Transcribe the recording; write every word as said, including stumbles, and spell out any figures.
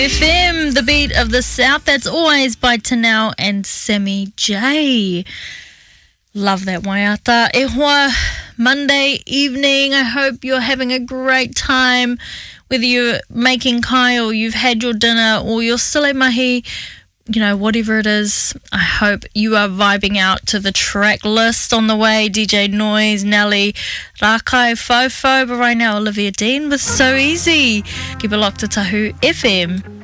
F M, the beat of the South. That's always by Tanel and Sammy J. Love that waiata. E hoa, Monday evening. I hope you're having a great time. Whether you're making kai or you've had your dinner or you're still at mahi, you know, whatever it is, I hope you are vibing out to the track list on the way. D J Noise, Nelly, Rakai, Fofo, but right now Olivia Dean with So Easy. Keep it locked to Tahu F M.